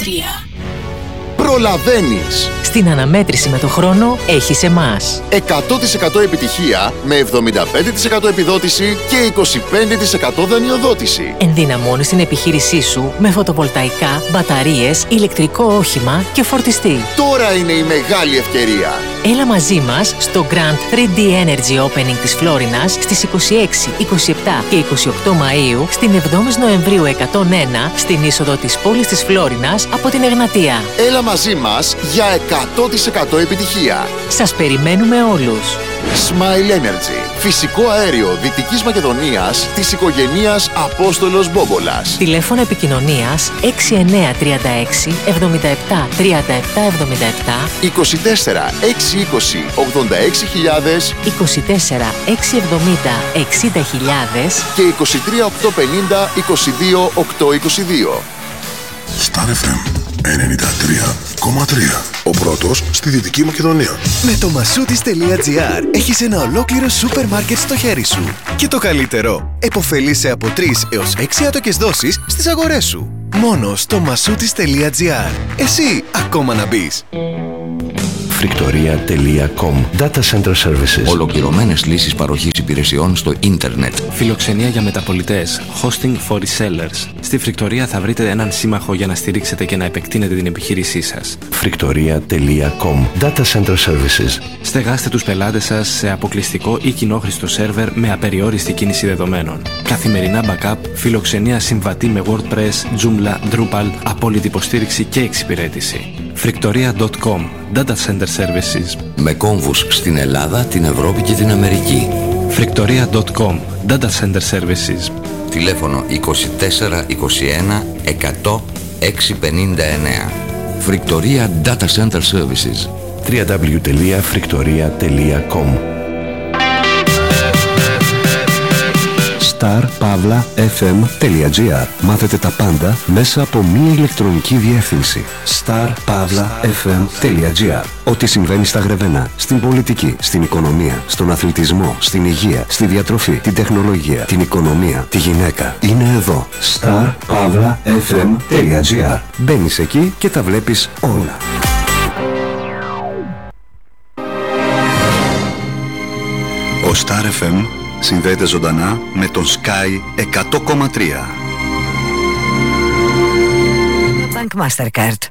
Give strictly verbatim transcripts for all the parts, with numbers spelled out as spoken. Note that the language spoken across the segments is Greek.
τρία. Προλαβαίνεις. Στην αναμέτρηση με το χρόνο έχεις εμάς. εκατό τοις εκατό επιτυχία με εβδομήντα πέντε τοις εκατό επιδότηση και είκοσι πέντε τοις εκατό δανειοδότηση. Ενδυναμώνεις την επιχείρησή σου με φωτοβολταϊκά, μπαταρίες, ηλεκτρικό όχημα και φορτιστή. Τώρα είναι η μεγάλη ευκαιρία. Έλα μαζί μας στο Grand θρι ντι Energy Opening της Φλόρινας στις είκοσι έξι, είκοσι επτά και είκοσι οκτώ Μαΐου, στην εβδόμη Νοεμβρίου εκατόν ένα, στην είσοδο της πόλης της Φλόρινας από την Εγνατία. Έλα μαζί μας για εκατό τοις εκατό επιτυχία. Σας περιμένουμε όλους. Smile Energy. Φυσικό αέριο Δυτικής Μακεδονίας της οικογενείας Απόστολος Μπόμπολας. Τηλέφωνο επικοινωνίας έξι εννιά τρία έξι εβδομήντα επτά τριάντα επτά εβδομήντα επτά, είκοσι τέσσερα εξακόσια είκοσι ογδόντα έξι χιλιάδες, είκοσι τέσσερα εξακόσια εβδομήντα εξήντα χιλιάδες και είκοσι τρία οκτακόσια πενήντα είκοσι δύο οκτακόσια είκοσι δύο. Star εφ εμ ενενήντα τρία κόμμα τρία. Ο πρώτος στη Δυτική Μακεδονία. Με το μασούτις τελεία τζι άρ έχεις ένα ολόκληρο σούπερ μάρκετ στο χέρι σου. Και το καλύτερο, επωφελείσαι από τρεις έως έξι άτοκες δόσεις στις αγορές σου. Μόνο στο μασούτις τελεία τζι άρ. Εσύ ακόμα να μπεις. Φρικτορία τελεία κομ. Data Center Services. Ολοκληρωμένες λύσεις παροχής υπηρεσιών στο ίντερνετ. Φιλοξενία για μεταπωλητές. Hosting for resellers. Στη Φρικτορία θα βρείτε έναν σύμμαχο για να στηρίξετε και να επεκτείνετε την επιχείρησή σας. Φρικτορία τελεία κομ. Data Center Services. Στεγάστε τους πελάτες σας σε αποκλειστικό ή κοινόχρηστο σερβερ με απεριόριστη κίνηση δεδομένων. Καθημερινά backup, φιλοξενία συμβατή με WordPress, Joomla, Drupal, απόλυτη υποστήριξη και εξυπηρέτηση. φρικτορία τελεία κομ. Data Center Services. Με κόμβους στην Ελλάδα, την Ευρώπη και την Αμερική. φρικτορία τελεία κομ. Data Center Services. Τηλέφωνο είκοσι τέσσερα είκοσι ένα εκατό εξακόσια πενήντα εννέα. Φρικτορία Data Center Services. double-u double-u double-u τελεία φρικτορία τελεία κομ. Star Pavla εφ εμ τελεία τζι άρ. Μάθετε τα πάντα μέσα από μία ηλεκτρονική διεύθυνση. Star Pavla εφ εμ τελεία τζι άρ. Ό,τι συμβαίνει στα Γρεβενά, στην πολιτική, στην οικονομία, στον αθλητισμό, στην υγεία, στη διατροφή, την τεχνολογία, την οικονομία, τη γυναίκα, είναι εδώ. Star Pavla εφ εμ τελεία τζι άρ. Μπαίνεις εκεί και τα βλέπεις όλα. Ο Star εφ εμ συνδέεται ζωντανά με τον Sky εκατό κόμμα τρία. Bank Mastercard.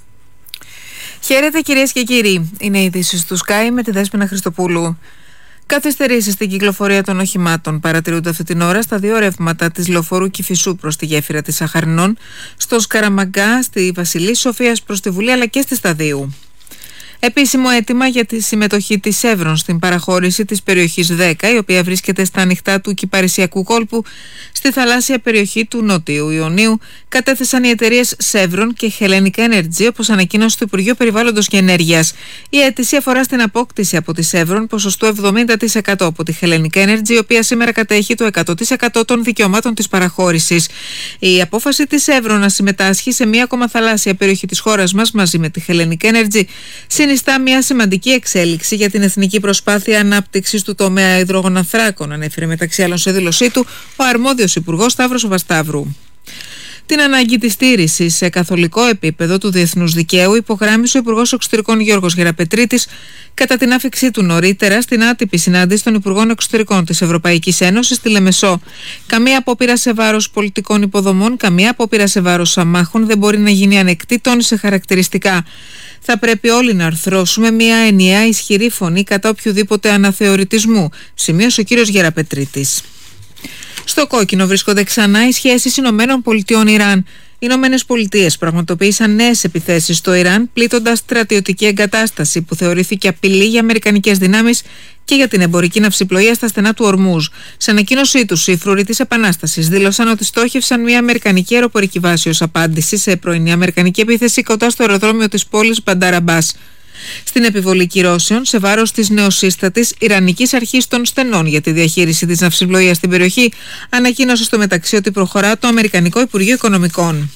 Χαίρετε κυρίες και κύριοι. Είναι οι ειδήσεις του Sky με τη Δέσποινα Χριστοπούλου. Καθυστερήσεις στην κυκλοφορία των οχημάτων παρατηρούνται αυτή την ώρα στα δύο ρεύματα της λεωφορού Κηφισού προς τη γέφυρα της Αχαρνών, στο Σκαραμαγκά, στη Βασιλής Σοφίας προς τη Βουλή αλλά και στη Σταδίου. Επίσημο αίτημα για τη συμμετοχή της Εύρον στην παραχώρηση της περιοχής δέκα, η οποία βρίσκεται στα ανοιχτά του Κυπαρισιακού κόλπου στη θαλάσσια περιοχή του Νότιου Ιωνίου, κατέθεσαν οι εταιρείες Σεύρον και Hellenic Energy, όπως ανακοίνωσε το Υπουργείο Περιβάλλοντος και Ενέργειας. Η αίτηση αφορά στην απόκτηση από τη Σεύρον ποσοστού εβδομήντα τοις εκατό από τη Hellenic Energy, η οποία σήμερα κατέχει το εκατό τοις εκατό των δικαιωμάτων της παραχώρησης. Η απόφαση της Σεύρον να συμμετάσχει σε μία ακόμα θαλάσσια περιοχή της χώρας μας μαζί με τη Hellenic Energy συνιστά μια σημαντική εξέλιξη για την εθνική προσπάθεια ανάπτυξης του τομέα υδρογονανθράκων, ανέφερε μεταξύ άλλων σε δήλωσή του ο αρμόδιος υπουργός Σταύρος Βασταύρου. Την ανάγκη της στήρησης σε καθολικό επίπεδο του διεθνούς δικαίου υπογράμμισε ο Υπουργός Εξωτερικών Γιώργος Γεραπετρίτης κατά την άφιξή του νωρίτερα στην άτυπη συνάντηση των Υπουργών Εξωτερικών της Ευρωπαϊκής Ένωσης στη Λεμεσό. Καμία απόπειρα σε βάρος πολιτικών υποδομών, καμία απόπειρα σε βάρος αμάχων δεν μπορεί να γίνει ανεκτή, τόνισε χαρακτηριστικά. Θα πρέπει όλοι να αρθρώσουμε μια ενιαία ισχυρή φωνή κατά οποιοδήποτε αναθεωρητισμού, σημείωσε ο κύριος Γεραπετρίτης. Στο κόκκινο βρίσκονται ξανά οι σχέσεις Ηνωμένων Πολιτειών-Ιράν. Οι Ηνωμένες Πολιτείες πραγματοποίησαν νέες επιθέσεις στο Ιράν, πλήττοντας στρατιωτική εγκατάσταση που θεωρήθηκε απειλή για αμερικανικές δυνάμεις και για την εμπορική ναυσιπλοεία στα στενά του Ορμούζ. Σε ανακοίνωσή τους, οι φρουροί της Επανάστασης δήλωσαν ότι στόχευσαν μια αμερικανική αεροπορική βάση ως απάντηση σε πρωινή αμερικανική επίθεση κοντά στο αεροδρόμιο της πόλης Μπαντάρ Αμπάς. Στην επιβολή κυρώσεων σε βάρος της νεοσύστατης Ιρανικής Αρχής των Στενών για τη διαχείριση της ναυσιπλοείας στην περιοχή, ανακοίνωσε στο μεταξύ ότι προχωρά το Αμερικανικό Υπουργείο Οικονομικών.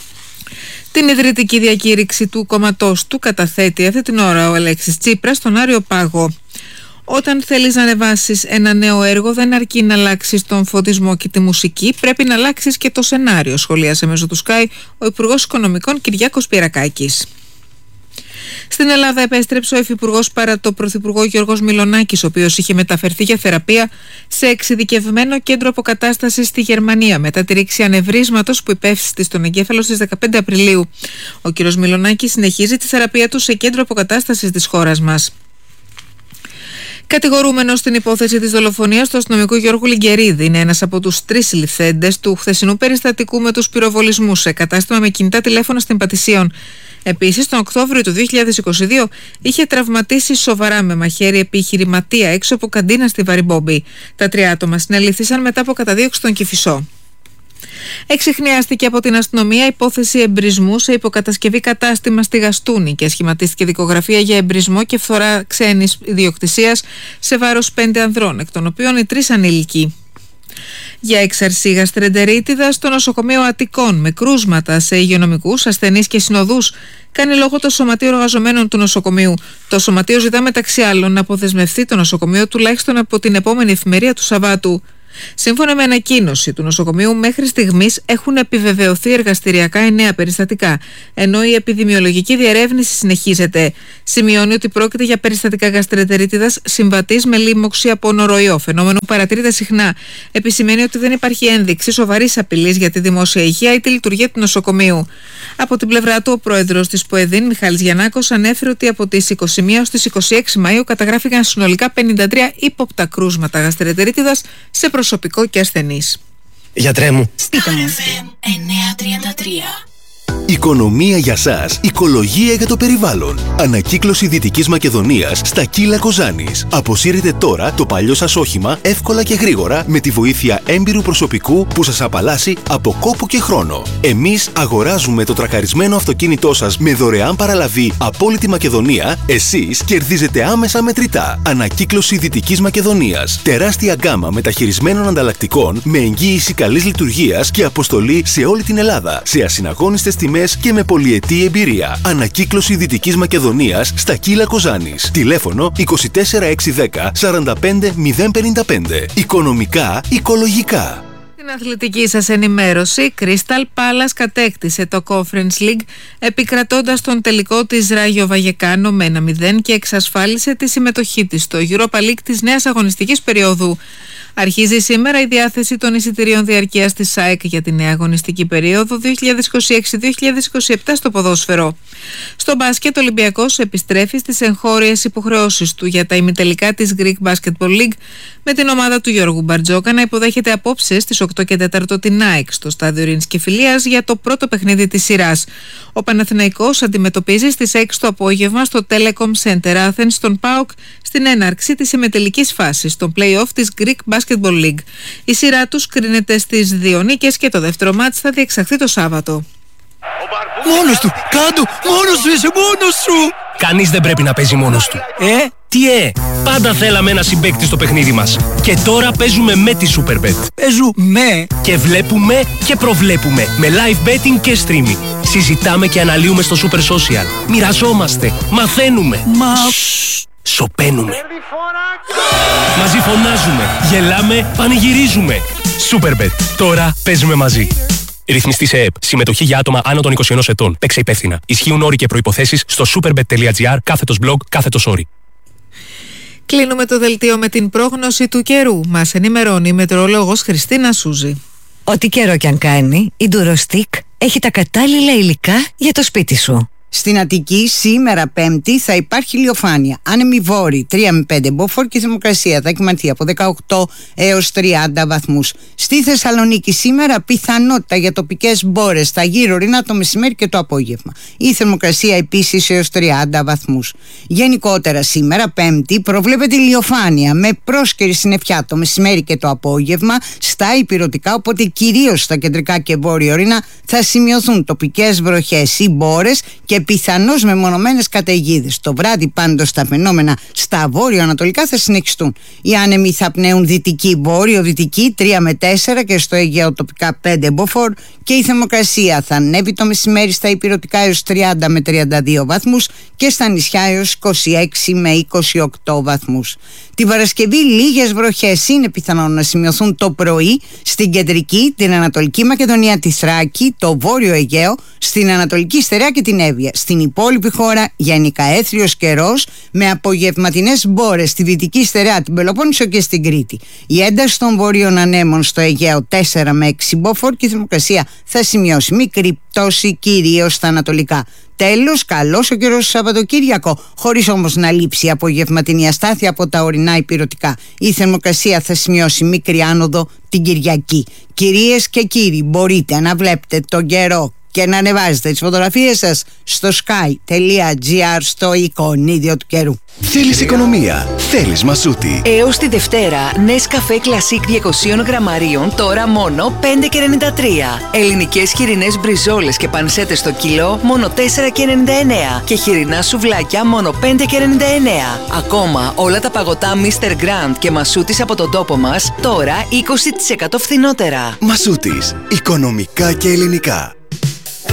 Την ιδρυτική διακήρυξη του κόμματός του καταθέτει αυτή την ώρα ο Αλέξης Τσίπρας στον Άριο Πάγο. Όταν θέλεις να ανεβάσεις ένα νέο έργο, δεν αρκεί να αλλάξεις τον φωτισμό και τη μουσική, πρέπει να αλλάξεις και το σενάριο, σχολίασε μέσω του Sky ο Υπουργός Οικονομικών Κυριάκος Πυρακάκης. Στην Ελλάδα επέστρεψε ο Υφυπουργός παρά το Πρωθυπουργό Γιώργος Μιλονάκης, ο οποίος είχε μεταφερθεί για θεραπεία σε εξειδικευμένο κέντρο αποκατάστασης στη Γερμανία μετά τη ρήξη ανευρίσματος που υπέστη στον εγκέφαλο στις δεκαπέντε Απριλίου. Ο κ. Μιλονάκης συνεχίζει τη θεραπεία του σε κέντρο αποκατάστασης της χώρας μας. Κατηγορούμενος στην υπόθεση της δολοφονίας του αστυνομικού Γιώργου Λιγκερίδη είναι ένας από τους τρεις συλληφθέντες του χθεσινού περιστατικού με τους πυροβολισμούς σε κατάστημα με κινητά τηλέφωνα στην Πατησίων. Επίσης, τον Οκτώβριο του δύο χιλιάδες είκοσι δύο είχε τραυματίσει σοβαρά με μαχαίρι επιχειρηματία έξω από καντίνα στη Βαριμπόμπη. Τα τρία άτομα συνελήφθησαν μετά από καταδίωξη στον Κηφισό. Εξιχνιάστηκε από την αστυνομία υπόθεση εμπρισμού σε υποκατασκευή κατάστημα στη Γαστούνη και σχηματίστηκε δικογραφία για εμπρισμό και φθορά ξένης ιδιοκτησίας σε βάρος πέντε ανδρών, εκ των οποίων οι τρεις ανήλικοι. Για έξαρση γαστρεντερίτιδας στο νοσοκομείο Αττικών με κρούσματα σε υγειονομικούς, ασθενείς και συνοδούς κάνει λόγο το Σωματείο Εργαζομένων του νοσοκομείου. Το Σωματείο ζητά μεταξύ άλλων να αποδεσμευτεί το νοσοκομείο τουλάχιστον από την επόμενη εφημερία του Σαββάτου. Σύμφωνα με ανακοίνωση του νοσοκομείου, μέχρι στιγμής έχουν επιβεβαιωθεί εργαστηριακά εννέα περιστατικά, ενώ η επιδημιολογική διερεύνηση συνεχίζεται. Σημειώνει ότι πρόκειται για περιστατικά γαστρεντερίτιδας συμβατής με λίμωξη από νοροϊό, φαινόμενο που παρατηρείται συχνά. Επισημαίνει ότι δεν υπάρχει ένδειξη σοβαρής απειλής για τη δημόσια υγεία ή τη λειτουργία του νοσοκομείου. Από την πλευρά του, ο πρόεδρος της ΠΟΕΔΗΝ, Μιχάλης Γιαννάκος, ανέφερε ότι από τις είκοσι μία ως τις είκοσι έξι Μαΐου καταγράφηκαν συνολικά πενήντα τρία ύποπτα κρούσματα γαστρεντερίτιδας σε προσωπικό και ασθενείς. Γιατρέ μου, στείτε μου. εννιακόσια τριάντα τρία. Οικονομία για σας, οικολογία για το περιβάλλον. Ανακύκλωση Δυτικής Μακεδονίας στα Κύλα Κοζάνης. Αποσύρετε τώρα το παλιό σας όχημα εύκολα και γρήγορα με τη βοήθεια έμπειρου προσωπικού που σας απαλλάσσει από κόπο και χρόνο. Εμείς αγοράζουμε το τρακαρισμένο αυτοκίνητό σας με δωρεάν παραλαβή από όλη τη Μακεδονία. Εσείς κερδίζετε άμεσα μετρητά. Ανακύκλωση Δυτικής Μακεδονίας. Τεράστια γκάμα μεταχειρισμένων ανταλλακτικών με εγγύηση καλής λειτουργίας και αποστολή σε όλη την Ελλάδα. Σε ασυναγώνιστες τιμές και με πολυετή εμπειρία. Ανακύκλωση Δυτικής Μακεδονίας στα Κύλα Κοζάνης. Τηλέφωνο είκοσι τέσσερα εξακόσια δέκα σαράντα πέντε μηδέν πενήντα πέντε. Οικονομικά, οικολογικά. Στην αθλητική σας ενημέρωση, Crystal Palace κατέκτησε το Conference League επικρατώντας τον τελικό της Ράγιο Βαγεκάνο με ένα μηδέν και εξασφάλισε τη συμμετοχή της στο Europa League της νέας αγωνιστικής περίοδου. Αρχίζει σήμερα η διάθεση των εισιτηρίων διαρκείας της ΑΕΚ για τη νέα αγωνιστική περίοδο δύο χιλιάδες είκοσι έξι δύο χιλιάδες είκοσι επτά στο ποδόσφαιρο. Στο μπάσκετ, ο Ολυμπιακός επιστρέφει στις εγχώριες υποχρεώσεις του για τα ημιτελικά της Greek Basketball League με την ομάδα του Γιώργου Μπαρτζόκα να υποδέχεται απόψε στις οκτώ και τέσσερα την ΑΕΚ στο στάδιο Ειρήνης και Φιλίας για το πρώτο παιχνίδι της σειράς. Ο Παναθηναϊκός αντιμετωπίζει στις έξι το απόγευμα στο Telecom Center Athens τον ΠΑΟΚ στην έναρξη της ημιτελικής φάσης των play-off της Greek Basketball League. Η σειρά τους κρίνεται στις δύο νίκες και το δεύτερο μάτς θα διεξαχθεί το Σάββατο. Μόνος του! Κάντο! Μόνος σου! Είσαι μόνος σου! Κανείς δεν πρέπει να παίζει μόνος του. Ε? Τι ε! Πάντα θέλαμε ένα συμπαίκτη στο παιχνίδι μας. Και τώρα παίζουμε με τη Superbet. Παίζουμε! Και βλέπουμε και προβλέπουμε με live betting και streaming. Συζητάμε και αναλύουμε στο Super Social. Μοιραζόμαστε. Μαθαίνουμε. Μα... Σοπαίνουμε. Μαζί φωνάζουμε. Γελάμε. Πανηγυρίζουμε. Superbet. Τώρα παίζουμε μαζί. Ρυθμιστή σε ΕΕΠ. Συμμετοχή για άτομα άνω των είκοσι ενός ετών. Παίξε υπεύθυνα. Ισχύουν όροι και προϋποθέσεις στο superbet.gr κάθετος blog κάθετος όροι. Κλείνουμε το δελτίο με την πρόγνωση του καιρού. Μας ενημερώνει η μετεωρολόγος Χριστίνα Σούζη. Ό,τι καιρό κι αν κάνει, η Durostick έχει τα κατάλληλα υλικά για το σπίτι σου. Στην Αττική σήμερα Πέμπτη θα υπάρχει ηλιοφάνεια. Άνεμοι βόρειοι τρία με πέντε μποφόρ και θερμοκρασία θα κοιμανθεί από δεκαοκτώ έως τριάντα βαθμούς. Στη Θεσσαλονίκη σήμερα πιθανότητα για τοπικές μπόρες στα γύρω Ρήνα το μεσημέρι και το απόγευμα. Η θερμοκρασία επίσης έως τριάντα βαθμούς. Γενικότερα σήμερα Πέμπτη προβλέπεται ηλιοφάνεια με πρόσκαιρη συννεφιά το μεσημέρι και το απόγευμα στα ηπειρωτικά, οπότε κυρίως στα κεντρικά και βόρειο Ρήνα θα σημειωθούν τοπικές βροχές ή μπόρες και πιθανώς μεμονωμένες καταιγίδες. Το βράδυ πάντως τα φαινόμενα στα βόρειο-ανατολικά θα συνεχιστούν. Οι άνεμοι θα πνέουν δυτική, βόρειο-δυτική τρία με τέσσερα και στο Αιγαίο τοπικά πέντε μποφόρ και η θερμοκρασία θα ανέβει το μεσημέρι στα ηπειρωτικά έως τριάντα με τριάντα δύο βαθμούς και στα νησιά έως είκοσι έξι με είκοσι οκτώ βαθμούς. Την Παρασκευή λίγες βροχές είναι πιθανόν να σημειωθούν το πρωί στην κεντρική, την Ανατολική Μακεδονία, τη Θράκη, το Βόρειο Αιγαίο, στην Ανατολική Στερεά και την Εύβοια. Στην υπόλοιπη χώρα γενικά έθριος καιρός με απογευματινές μπόρες στη Δυτική Στερεά, την Πελοπόννησο και στην Κρήτη. Η ένταση των βόρειων ανέμων στο Αιγαίο τέσσερα με έξι μποφόρ και η θερμοκρασία θα σημειώσει μικρή πτώση κυρίως στα ανατολικά. Τέλος, καλός ο καιρός στο Σαββατοκύριακο, χωρίς όμως να λείψει η απογευματινή αστάθεια από τα ορεινά ηπειρωτικά. Η θερμοκρασία θα σημειώσει μικρή άνοδο την Κυριακή. Κυρίες και κύριοι, μπορείτε να βλέπετε τον καιρό και να ανεβάζετε τις φωτογραφίες σας στο sky.gr στο εικονίδιο του καιρού. Θέλεις οικονομία, θέλεις Μασούτη. Έως τη Δευτέρα, Nescafé Classic διακόσια γραμμαρίων τώρα μόνο πέντε και ενενήντα τρία. Ελληνικές χοιρινές μπριζόλες και πανσέτες στο κιλό μόνο τέσσερα και ενενήντα εννέα. Και χοιρινά σουβλάκια μόνο πέντε και ενενήντα εννέα. Ακόμα όλα τα παγωτά μίστερ Grand και Μασούτης από τον τόπο μας τώρα είκοσι τοις εκατό φθηνότερα. Μασούτης, οικονομικά και ελληνικά.